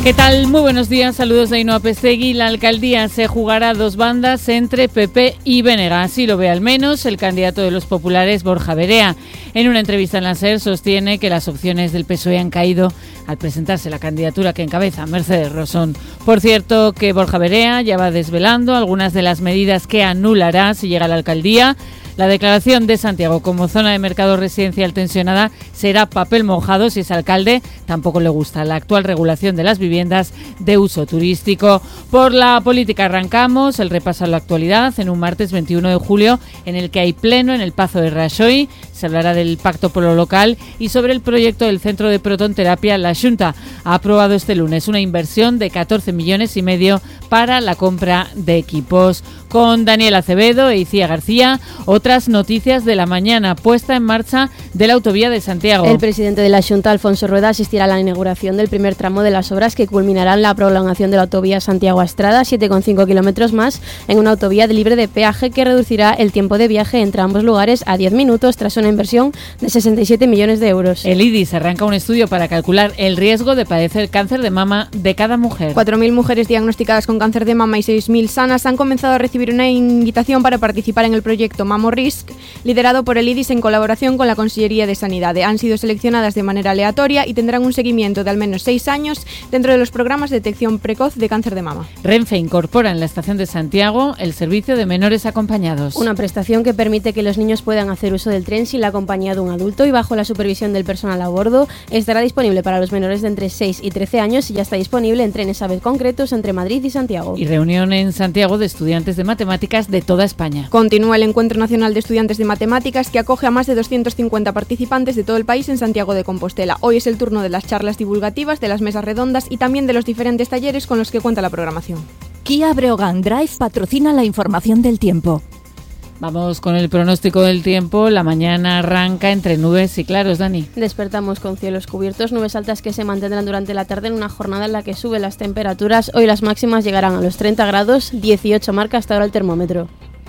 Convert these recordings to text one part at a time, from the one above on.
¿Qué tal? Muy buenos días, saludos de Ainhoa Pestegui. La alcaldía se jugará a dos bandas entre PP y BNG. Así lo ve al menos el candidato de los populares, Borja Verea. En una entrevista en la SER sostiene que las opciones del PSOE han caído al presentarse la candidatura que encabeza Mercedes Rosón. Por cierto, que Borja Verea ya va desvelando algunas de las medidas que anulará si llega a la alcaldía. La declaración de Santiago como zona de mercado residencial tensionada será papel mojado si es alcalde. Tampoco le gusta la actual regulación de las viviendas de uso turístico. Por la política arrancamos el repaso a la actualidad en un martes 21 de julio en el que hay pleno en el Pazo de Raxoi. Se hablará del Pacto por lo Local y sobre el proyecto del Centro de Protonterapia. La Xunta ha aprobado este lunes una inversión de 14,5 millones para la compra de equipos. Con Daniel Acevedo e Icía García, otras noticias de la mañana, puesta en marcha de la autovía de Santiago. El presidente de la Xunta, Alfonso Rueda, asistirá a la inauguración del primer tramo de las obras que culminarán la prolongación de la autovía Santiago-Astrada, 7,5 kilómetros más, en una autovía libre de peaje que reducirá el tiempo de viaje entre ambos lugares a 10 minutos tras una inversión de 67 millones de euros. El IDIS arranca un estudio para calcular el riesgo de padecer cáncer de mama de cada mujer. 4.000 mujeres diagnosticadas con cáncer de mama y 6.000 sanas han comenzado a recibir una invitación para participar en el proyecto MamoRisk, liderado por el IDIS en colaboración con la Consellería de Sanidad. Han sido seleccionadas de manera aleatoria y tendrán un seguimiento de al menos 6 años dentro de los programas de detección precoz de cáncer de mama. Renfe incorpora en la estación de Santiago el servicio de menores acompañados. Una prestación que permite que los niños puedan hacer uso del tren sin la compañía de un adulto y bajo la supervisión del personal a bordo. Estará disponible para los menores de entre 6 y 13 años y ya está disponible en trenes a vez concretos entre Madrid y Santiago. Y reunión en Santiago de estudiantes de matemáticas de toda España. Continúa el Encuentro Nacional de Estudiantes de Matemáticas que acoge a más de 250 participantes de todo el país en Santiago de Compostela. Hoy es el turno de las charlas divulgativas, de las mesas redondas y también de los diferentes talleres con los que cuenta la programación. Kia Breogán Drive patrocina la información del tiempo. Vamos con el pronóstico del tiempo. La mañana arranca entre nubes y claros, Dani. Despertamos con cielos cubiertos, nubes altas que se mantendrán durante la tarde en una jornada en la que suben las temperaturas. Hoy las máximas llegarán a los 30 grados, 18 marca hasta ahora el termómetro.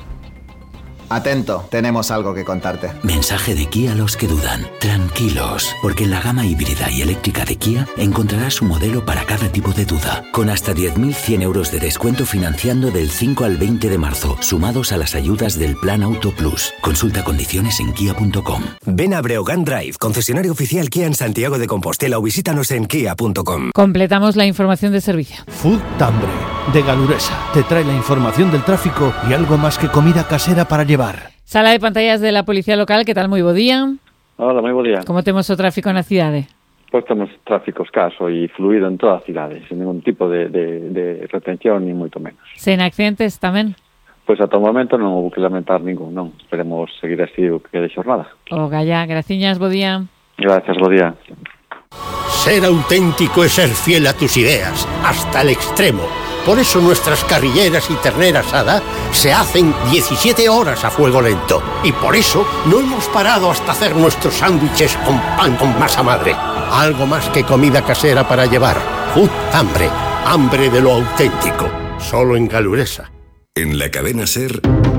Atento, tenemos algo que contarte. Mensaje de Kia a los que dudan. Tranquilos, porque en la gama híbrida y eléctrica de Kia encontrarás un modelo para cada tipo de duda, con hasta 10.100 euros de descuento financiando del 5 al 20 de marzo, sumados a las ayudas del Plan Auto Plus. Consulta condiciones en kia.com. Ven a Breogán Drive, concesionario oficial Kia en Santiago de Compostela o visítanos en kia.com. Completamos la información de servicio. Food Tambre, de Galuresa, te trae la información del tráfico y algo más que comida casera para llevar. Sala de pantallas de la Policía Local, que tal? Moi bo día. Hola, moi bo día. Como temos o tráfico na cidade? Pois temos tráfico escaso e fluido en toda a cidade, sin ningún tipo de retención, ni moito menos. Sen accidentes tamén? Pois ata o momento non houve que lamentar ningún, non. Esperemos seguir así o que de xornada. O gallá, graciñas, bo día. Gracias, bo día. Ser auténtico es ser fiel a tus ideas, hasta el extremo. Por eso nuestras carrilleras y ternera asada se hacen 17 horas a fuego lento. Y por eso no hemos parado hasta hacer nuestros sándwiches con pan con masa madre. Algo más que comida casera para llevar. Food Hambre, hambre de lo auténtico. Solo en Galuresa. En la cadena SER...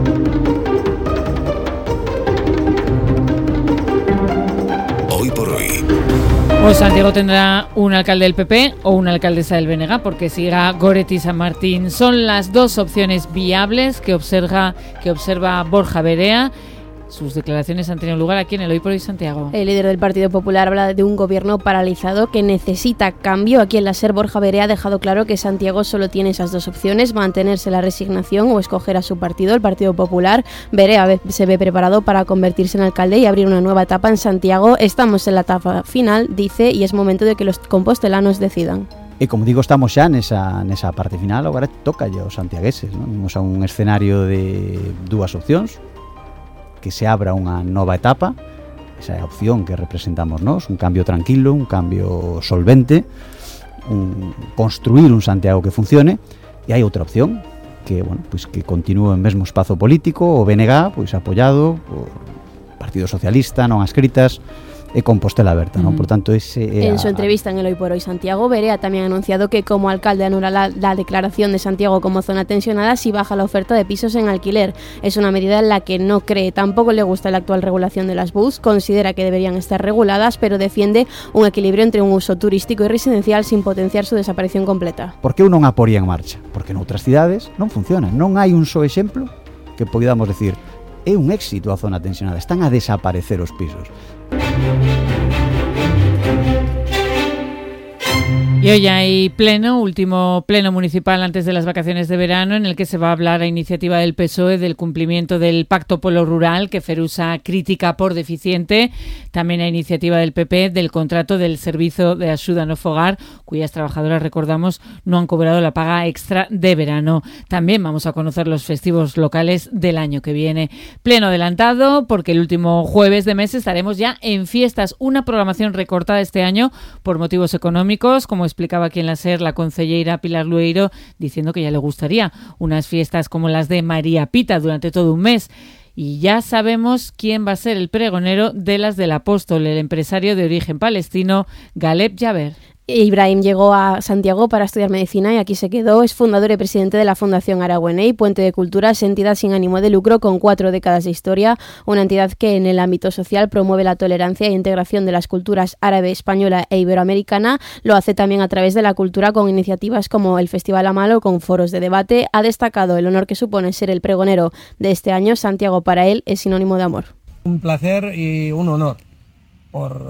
Hoy por hoy. O Santiago tendrá un alcalde del PP o una alcaldesa del BNG, porque siga Goretti San Martín. Son las dos opciones viables que observa Borja Verea. Sus declaraciones han tenido lugar aquí en el Hoy por Hoy Santiago. El líder del Partido Popular habla de un gobierno paralizado que necesita cambio. Aquí en la SER, Borja Verea ha dejado claro que Santiago solo tiene esas dos opciones: mantenerse la resignación o escoger a su partido, el Partido Popular. Verea se ve preparado para convertirse en alcalde y abrir una nueva etapa en Santiago. Estamos en la etapa final, dice, y es momento de que los compostelanos decidan. E como digo, estamos xa nesa parte final. Agora toca aos santiagueses, non? Vimos a un escenario de dúas opcións, que se abra unha nova etapa. Esa é a opción que representamos nós, un cambio tranquilo, un cambio solvente, construir un Santiago que funcione. E hai outra opción, que, bueno, pois que continúe o mesmo espazo político, o BNG, pois apoiado por Partido Socialista, non a escritas, e Compostela aberta, non? Por tanto, en su entrevista en el Hoy por Hoy Santiago, Berea también ha anunciado que como alcalde anula la declaración de Santiago como zona tensionada si baja la oferta de pisos en alquiler. Es una medida en la que no cree. Tampoco le gusta la actual regulación de las BUS, considera que deberían estar reguladas, pero defiende un equilibrio entre un uso turístico y residencial sin potenciar su desaparición completa. Por que eu non a poría en marcha? Porque noutras cidades non funciona. Non hai un só exemplo que podamos decir é un éxito a zona tensionada. Están a desaparecer os pisos. Y hoy hay último pleno municipal antes de las vacaciones de verano, en el que se va a hablar a iniciativa del PSOE del cumplimiento del Pacto Polo Rural, que Ferusa critica por deficiente. También a iniciativa del PP del contrato del Servicio de Axuda no Fogar, cuyas trabajadoras, recordamos, no han cobrado la paga extra de verano. También vamos a conocer los festivos locales del año que viene. Pleno adelantado, porque el último jueves de mes estaremos ya en fiestas. Una programación recortada este año por motivos económicos, como explicaba aquí en la SER la concelleira Pilar Lueiro, diciendo que ya le gustaría unas fiestas como las de María Pita durante todo un mes. Y ya sabemos quién va a ser el pregonero de las del Apóstol, el empresario de origen palestino Galeb Yaber. Ibrahim llegó a Santiago para estudiar medicina y aquí se quedó. Es fundador y presidente de la Fundación Aragüeney, Puente de Culturas, entidad sin ánimo de lucro con 4 décadas de historia, una entidad que en el ámbito social promueve la tolerancia e integración de las culturas árabe, española e iberoamericana. Lo hace también a través de la cultura con iniciativas como el Festival Amalo, con foros de debate. Ha destacado el honor que supone ser el pregonero de este año. Santiago para él es sinónimo de amor. Un placer y un honor por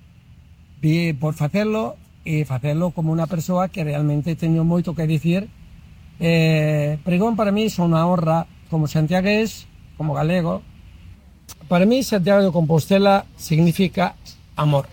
hacerlo e facelo como unha persoa que realmente teño moito que dicir. Pregón para mí é unha honra como santiagués, como galego. Para mí Santiago de Compostela significa amor.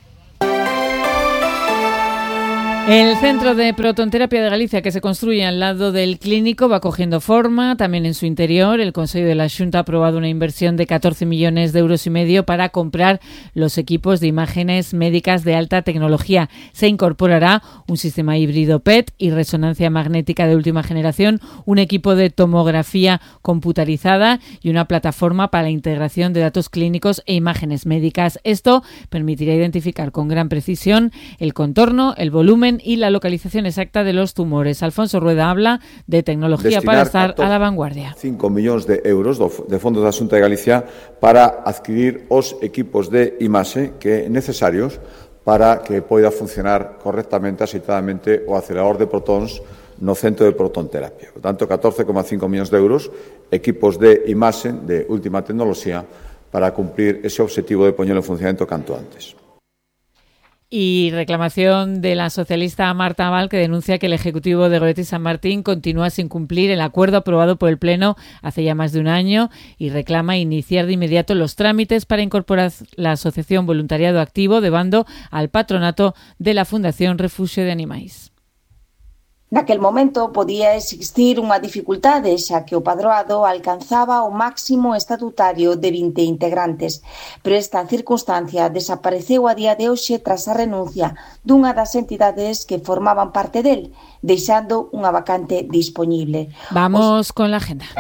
El Centro de Protonterapia de Galicia, que se construye al lado del clínico, va cogiendo forma. También en su interior, el Consejo de la Xunta ha aprobado una inversión de 14,5 millones de euros para comprar los equipos de imágenes médicas de alta tecnología. Se incorporará un sistema híbrido PET y resonancia magnética de última generación, un equipo de tomografía computarizada y una plataforma para la integración de datos clínicos e imágenes médicas. Esto permitirá identificar con gran precisión el contorno, el volumen y la localización exacta de los tumores. Alfonso Rueda habla de tecnología para estar a la vanguardia. 5 millóns de euros de fondos da Xunta de Galicia para adquirir os equipos de imaxe que é necesarios para que poida funcionar correctamente, axeitadamente, o acelerador de protóns no centro de protonterapia. Por tanto, 14,5 millóns de euros, equipos de imaxe de última tecnoloxía para cumprir ese objetivo de poñelo en funcionamento canto antes. Y reclamación de la socialista Marta Aval, que denuncia que el Ejecutivo de Goretti San Martín continúa sin cumplir el acuerdo aprobado por el Pleno hace ya más de un año y reclama iniciar de inmediato los trámites para incorporar la Asociación Voluntariado Activo de Bando al patronato de la Fundación Refugio de Animais. Naquel momento podía existir unha dificultade, xa que o padroado alcanzaba o máximo estatutario de 20 integrantes, pero esta circunstancia desapareceu a día de hoxe tras a renuncia dunha das entidades que formaban parte del, deixando unha vacante dispoñible. Vamos con la agenda.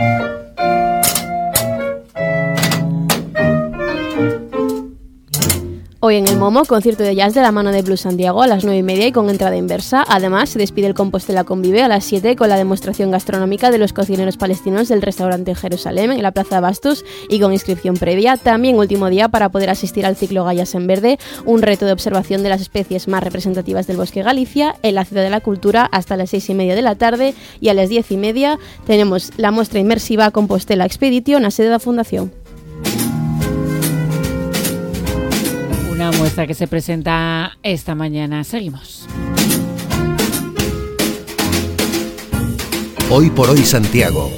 Hoy en el Momo, concierto de jazz de la mano de Blues Santiago a las 9:30 y con entrada inversa. Además, se despide el Compostela Convive a las 7 con la demostración gastronómica de los cocineros palestinos del restaurante Jerusalén en la Plaza de Bastos y con inscripción previa. También último día para poder asistir al ciclo Gallas en Verde, un reto de observación de las especies más representativas del bosque Galicia en la Ciudad de la Cultura hasta las 6:30 de la tarde, y a las 10:30 tenemos la muestra inmersiva Compostela Expedition a sede da Fundación. Una muestra que se presenta esta mañana. Seguimos. Hoy por hoy Santiago.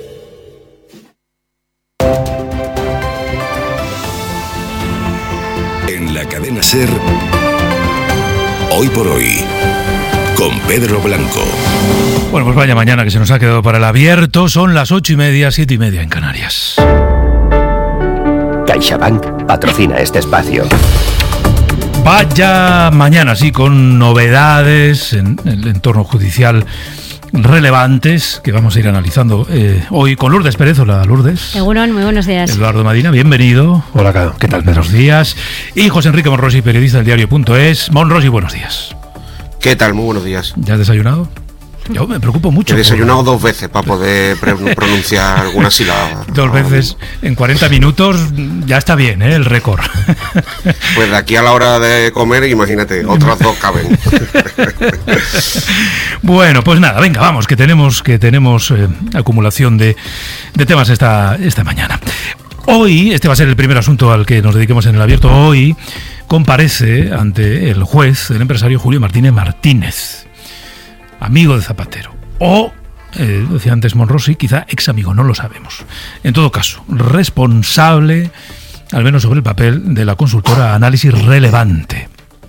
En la cadena SER, Hoy por hoy, con Pedro Blanco. Bueno, pues vaya mañana que se nos ha quedado para el abierto. Son las 8:30, 7:30 en Canarias. CaixaBank patrocina este espacio. Vaya mañana, sí, con novedades en el entorno judicial relevantes que vamos a ir analizando hoy con Lourdes Pérez. Hola, Lourdes. Egunon, muy buenos días. Eduardo Madina, bienvenido. Hola, ¿qué tal? Buenos días. Y José Enrique Monrosi, periodista del diario.es. Monrosi, buenos días. ¿Qué tal? Muy buenos días. ¿Ya has desayunado? Yo me preocupo mucho. He desayunado 2 veces para poder pronunciar alguna sílaba. 2 veces en 40 minutos ya está bien, el récord. Pues de aquí a la hora de comer, imagínate, otras 2 caben. Bueno, pues nada, venga, vamos, que tenemos acumulación de temas esta mañana. Hoy, este va a ser el primer asunto al que nos dediquemos en el abierto. Hoy comparece ante el juez el empresario Julio Martínez Martínez, amigo de Zapatero, o, decía antes Monrosi, quizá ex amigo, no lo sabemos. En todo caso, responsable, al menos sobre el papel, de la consultora Análisis Relevante.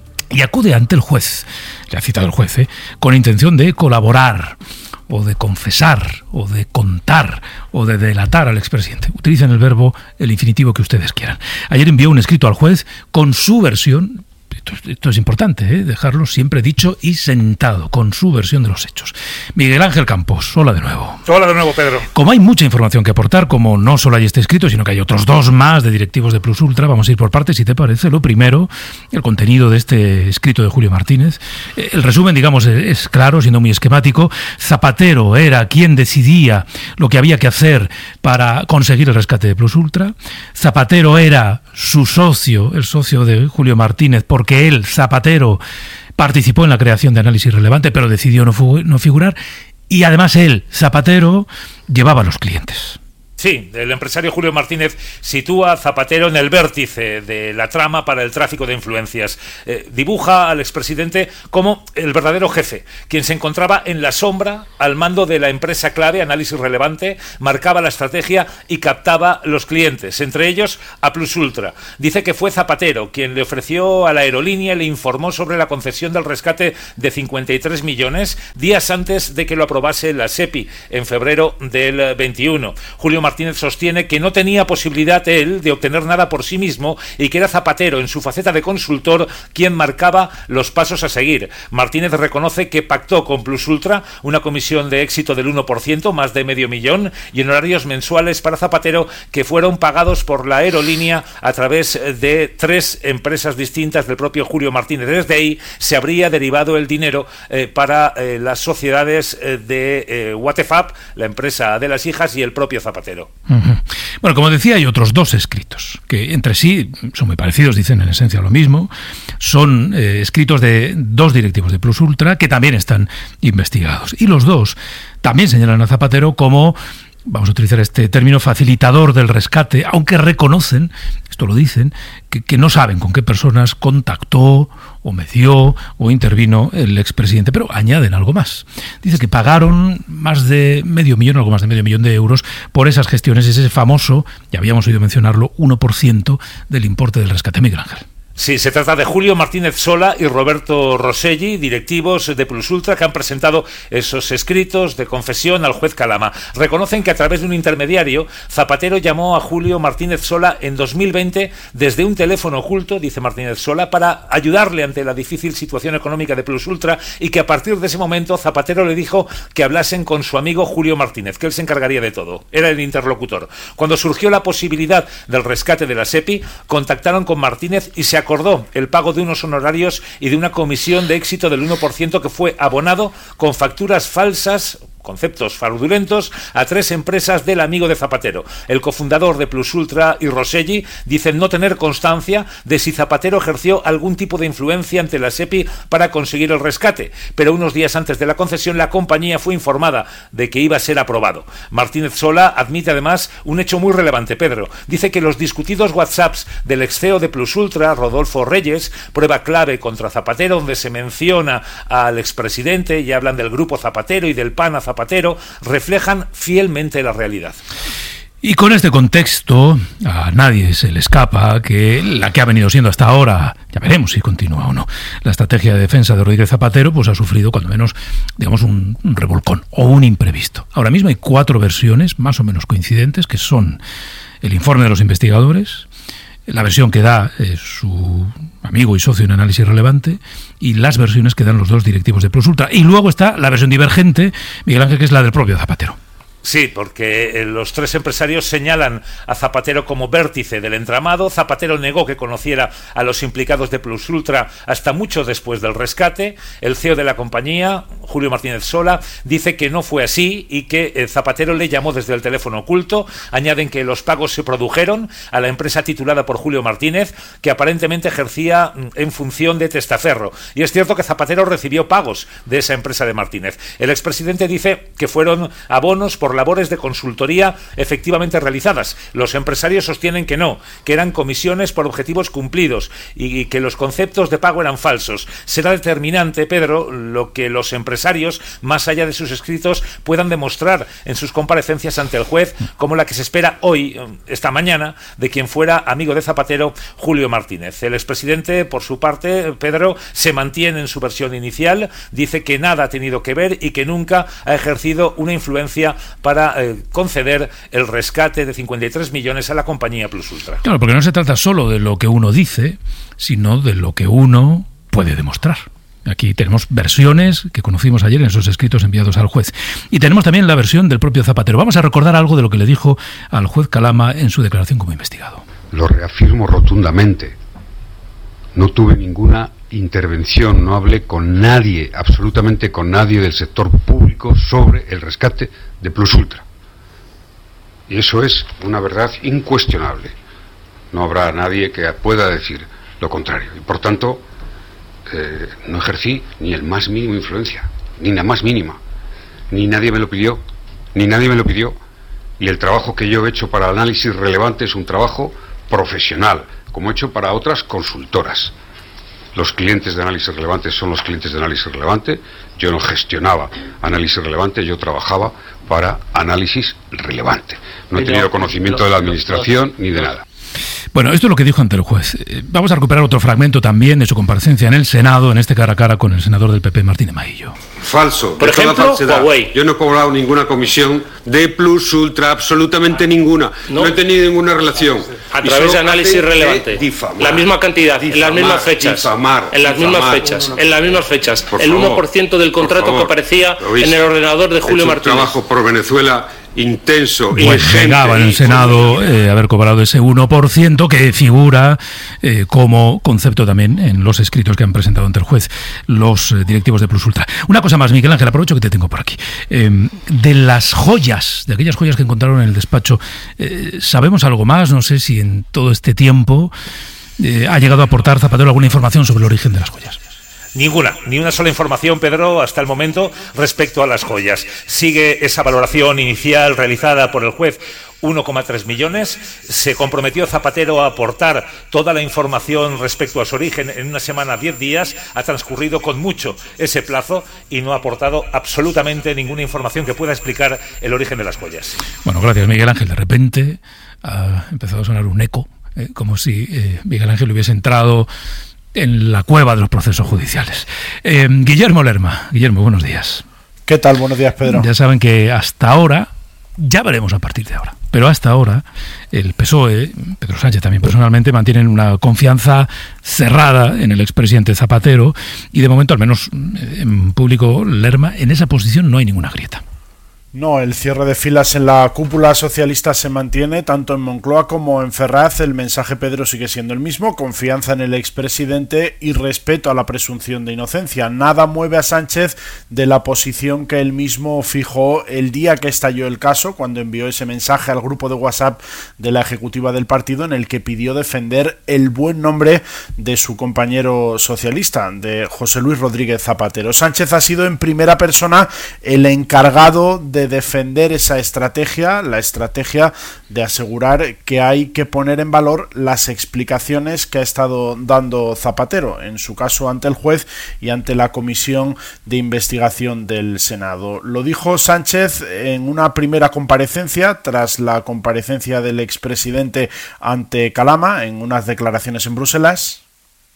Y acude ante el juez, le ha citado el juez, con intención de colaborar, o de confesar, o de contar, o de delatar al expresidente. Utilicen el verbo, el infinitivo que ustedes quieran. Ayer envió un escrito al juez con su versión. Esto es importante, dejarlo siempre dicho y sentado, con su versión de los hechos. Miguel Ángel Campos, hola de nuevo. Hola de nuevo, Pedro. Como hay mucha información que aportar, como no solo hay este escrito, sino que hay otros 2 más de directivos de Plus Ultra, vamos a ir por partes, si te parece. Lo primero, el contenido de este escrito de Julio Martínez. El resumen, digamos, es claro, siendo muy esquemático. Zapatero era quien decidía lo que había que hacer para conseguir el rescate de Plus Ultra. Zapatero era su socio, el socio de Julio Martínez, porque él, Zapatero, participó en la creación de Análisis Relevante, pero decidió no figurar, y además él, Zapatero, llevaba a los clientes. Sí, el empresario Julio Martínez sitúa a Zapatero en el vértice de la trama para el tráfico de influencias. Dibuja al expresidente como el verdadero jefe, quien se encontraba en la sombra al mando de la empresa clave, Análisis Relevante, marcaba la estrategia y captaba los clientes, entre ellos a Plus Ultra. Dice que fue Zapatero quien le ofreció a la aerolínea y le informó sobre la concesión del rescate de 53 millones días antes de que lo aprobase la SEPI en febrero del 21. Julio Martínez sostiene que no tenía posibilidad él de obtener nada por sí mismo y que era Zapatero, en su faceta de consultor, quien marcaba los pasos a seguir. Martínez reconoce que pactó con Plus Ultra una comisión de éxito del 1%, más de $500,000, y en horarios mensuales para Zapatero que fueron pagados por la aerolínea a través de 3 empresas distintas del propio Julio Martínez. Desde ahí se habría derivado el dinero para las sociedades de Watefab, la empresa de las hijas, y el propio Zapatero. Bueno, como decía, hay otros 2 escritos que entre sí son muy parecidos, dicen en esencia lo mismo. Son escritos de 2 directivos de Plus Ultra que también están investigados, y los 2 también señalan a Zapatero como, vamos a utilizar este término, facilitador del rescate, aunque reconocen, esto lo dicen, que no saben con qué personas contactó o medió o intervino el expresidente, pero añaden algo más. Dice que pagaron más de $500,000, algo más de $500,000 de euros por esas gestiones, ese famoso, ya habíamos oído mencionarlo, 1% del importe del rescate. Miguel Ángel. Sí, se trata de Julio Martínez Sola y Roberto Rosselli, directivos de Plus Ultra, que han presentado esos escritos de confesión al juez Calama. Reconocen que a través de un intermediario, Zapatero llamó a Julio Martínez Sola en 2020 desde un teléfono oculto, dice Martínez Sola, para ayudarle ante la difícil situación económica de Plus Ultra, y que a partir de ese momento Zapatero le dijo que hablasen con su amigo Julio Martínez, que él se encargaría de todo. Era el interlocutor. Cuando surgió la posibilidad del rescate de la SEPI, contactaron con Martínez y se acordó el pago de unos honorarios y de una comisión de éxito del 1% que fue abonado con facturas falsas, conceptos fraudulentos, a 3 empresas del amigo de Zapatero. El cofundador de Plus Ultra y Rosselli dicen no tener constancia de si Zapatero ejerció algún tipo de influencia ante la SEPI para conseguir el rescate, pero unos días antes de la concesión la compañía fue informada de que iba a ser aprobado. Martínez Sola admite además un hecho muy relevante, Pedro. Dice que los discutidos WhatsApps del ex CEO de Plus Ultra, Rodolfo Reyes, prueba clave contra Zapatero, donde se menciona al expresidente y hablan del grupo Zapatero y del PAN a Zapatero, reflejan fielmente la realidad. Y con este contexto, a nadie se le escapa que la que ha venido siendo hasta ahora, ya veremos si continúa o no, la estrategia de defensa de Rodríguez Zapatero, pues ha sufrido cuando menos, digamos, un revolcón o un imprevisto. Ahora mismo hay 4 versiones más o menos coincidentes, que son el informe de los investigadores, la versión que da su amigo y socio en Análisis Relevante y las versiones que dan los dos directivos de Plus Ultra. Y luego está la versión divergente, Miguel Ángel, que es la del propio Zapatero. Sí, porque los tres empresarios señalan a Zapatero como vértice del entramado. Zapatero negó que conociera a los implicados de Plus Ultra hasta mucho después del rescate. El CEO de la compañía, Julio Martínez Sola, dice que no fue así y que Zapatero le llamó desde el teléfono oculto. Añaden que los pagos se produjeron a la empresa titulada por Julio Martínez, que aparentemente ejercía en función de testaferro. Y es cierto que Zapatero recibió pagos de esa empresa de Martínez. El expresidente dice que fueron abonos por labores de consultoría efectivamente realizadas. Los empresarios sostienen que no, que eran comisiones por objetivos cumplidos y que los conceptos de pago eran falsos. Será determinante, Pedro, lo que los empresarios, más allá de sus escritos, puedan demostrar en sus comparecencias ante el juez, como la que se espera hoy, esta mañana, de quien fuera amigo de Zapatero, Julio Martínez. El expresidente, por su parte, Pedro, se mantiene en su versión inicial, dice que nada ha tenido que ver y que nunca ha ejercido una influencia para conceder el rescate de 53 millones a la compañía Plus Ultra. Claro, porque no se trata solo de lo que uno dice, sino de lo que uno puede demostrar. Aquí tenemos versiones que conocimos ayer en esos escritos enviados al juez. Y tenemos también la versión del propio Zapatero. Vamos a recordar algo de lo que le dijo al juez Calama en su declaración como investigado. Lo reafirmo rotundamente. No tuve ninguna intervención, no hablé con nadie, absolutamente con nadie del sector público sobre el rescate de Plus Ultra. Y eso es una verdad incuestionable. No habrá nadie que pueda decir lo contrario. Y por tanto, no ejercí ni el más mínimo influencia, ni la más mínima. Ni nadie me lo pidió, Y el trabajo que yo he hecho para Análisis Relevante es un trabajo profesional, como he hecho para otras consultoras. Los clientes de Análisis Relevante son los clientes de Análisis Relevante. Yo no gestionaba Análisis Relevante, yo trabajaba para Análisis Relevante. No he tenido conocimiento de la administración ni de nada. Bueno, esto es lo que dijo ante el juez. Vamos a recuperar otro fragmento también de su comparecencia en el Senado, en este cara a cara con el senador del PP, Martínez Maillo. Falso. Por ejemplo, Huawei. Yo no he cobrado ninguna comisión de Plus Ultra, absolutamente ninguna. No he tenido ninguna relación. A través de Análisis Relevante. La misma cantidad, en las mismas fechas. En las mismas fechas. El 1% del contrato que aparecía en el ordenador de Julio Martínez. Trabajo por Venezuela intenso y pues llegaba en el Senado haber cobrado ese 1% que figura como concepto también en los escritos que han presentado ante el juez los directivos de Plus Ultra. Una cosa más, Miguel Ángel, aprovecho que te tengo por aquí. De las joyas, de aquellas joyas que encontraron en el despacho, ¿sabemos algo más? No sé si en todo este tiempo ha llegado a aportar Zapatero alguna información sobre el origen de las joyas. Ninguna, ni una sola información, Pedro, hasta el momento respecto a las joyas. Sigue esa valoración inicial realizada por el juez, 1,3 millones. Se comprometió Zapatero a aportar toda la información respecto a su origen en una semana, 10 días. Ha transcurrido con mucho ese plazo y no ha aportado absolutamente ninguna información que pueda explicar el origen de las joyas. Bueno, gracias, Miguel Ángel. De repente ha empezado a sonar un eco, como si Miguel Ángel hubiese entrado en la cueva de los procesos judiciales. Guillermo Lerma. Guillermo, buenos días. ¿Qué tal? Buenos días, Pedro. Ya saben que hasta ahora, ya veremos a partir de ahora, pero hasta ahora el PSOE, Pedro Sánchez también personalmente, mantienen una confianza cerrada en el expresidente Zapatero y de momento, al menos en público, Lerma, en esa posición no hay ninguna grieta. No, el cierre de filas en la cúpula socialista se mantiene tanto en Moncloa como en Ferraz. El mensaje, Pedro, sigue siendo el mismo: confianza en el expresidente y respeto a la presunción de inocencia. Nada mueve a Sánchez de la posición que él mismo fijó el día que estalló el caso, cuando envió ese mensaje al grupo de WhatsApp de la ejecutiva del partido en el que pidió defender el buen nombre de su compañero socialista, de José Luis Rodríguez Zapatero. Sánchez ha sido en primera persona el encargado de defender esa estrategia, la estrategia de asegurar que hay que poner en valor las explicaciones que ha estado dando Zapatero, en su caso ante el juez y ante la comisión de investigación del Senado. Lo dijo Sánchez en una primera comparecencia, tras la comparecencia del expresidente ante Calama, en unas declaraciones en Bruselas.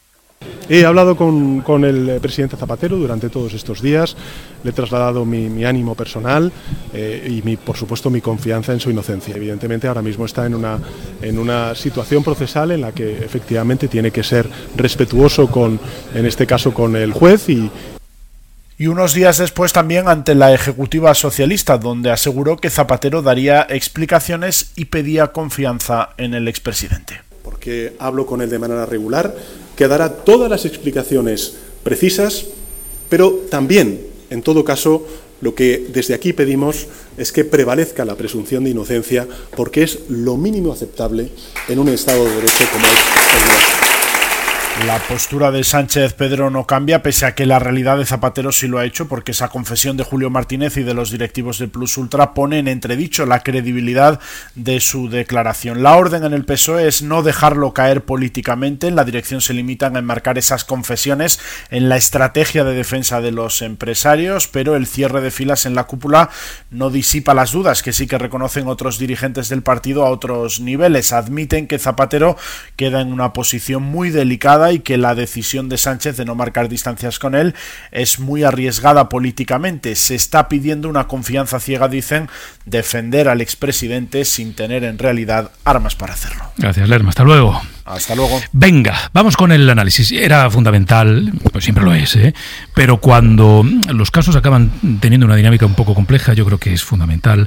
He hablado con el presidente Zapatero durante todos estos días, le he trasladado mi ánimo personal y por supuesto mi confianza en su inocencia. Evidentemente ahora mismo está en una situación procesal en la que efectivamente tiene que ser respetuoso en este caso con el juez Y unos días después también ante la Ejecutiva Socialista, donde aseguró que Zapatero daría explicaciones y pedía confianza en el expresidente. Porque hablo con él de manera regular, que dará todas las explicaciones precisas, pero también, en todo caso, lo que desde aquí pedimos es que prevalezca la presunción de inocencia, porque es lo mínimo aceptable en un Estado de Derecho como es el nuestro. La postura de Sánchez Pedro no cambia, pese a que la realidad de Zapatero sí lo ha hecho, porque esa confesión de Julio Martínez y de los directivos de Plus Ultra pone en entredicho la credibilidad de su declaración. La orden en el PSOE es no dejarlo caer políticamente. En la dirección se limitan a enmarcar esas confesiones en la estrategia de defensa de los empresarios, pero el cierre de filas en la cúpula no disipa las dudas que sí que reconocen otros dirigentes del partido a otros niveles. Admiten que Zapatero queda en una posición muy delicada y que la decisión de Sánchez de no marcar distancias con él es muy arriesgada políticamente. Se está pidiendo una confianza ciega, dicen, defender al expresidente sin tener en realidad armas para hacerlo. Gracias, Lerma. Hasta luego. Hasta luego. Venga, vamos con el análisis. Era fundamental, pues siempre lo es, pero cuando los casos acaban teniendo una dinámica un poco compleja, yo creo que es fundamental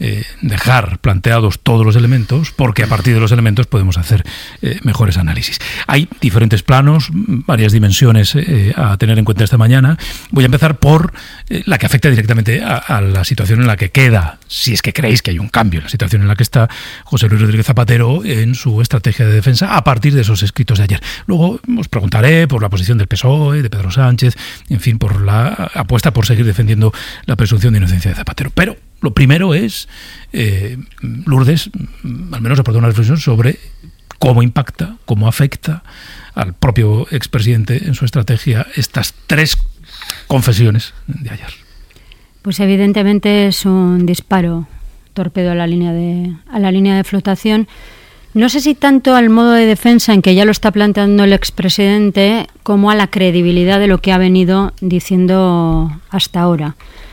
dejar planteados todos los elementos, porque a partir de los elementos podemos hacer mejores análisis. Hay diferentes planos, varias dimensiones a tener en cuenta esta mañana. Voy a empezar por la que afecta directamente a la situación en la que queda, si es que creéis que hay un cambio en la situación en la que está José Luis Rodríguez Zapatero en su estrategia de defensa a partir de esos escritos de ayer. Luego os preguntaré por la posición del PSOE, de Pedro Sánchez, en fin, por la apuesta por seguir defendiendo la presunción de inocencia de Zapatero. Pero lo primero es, Lourdes, al menos aportar una reflexión sobre cómo impacta, cómo afecta al propio expresidente en su estrategia estas tres confesiones de ayer. Pues evidentemente es un disparo, torpedo a la línea de flotación. No sé si tanto al modo de defensa en que ya lo está planteando el expresidente, como a la credibilidad de lo que ha venido diciendo hasta ahora.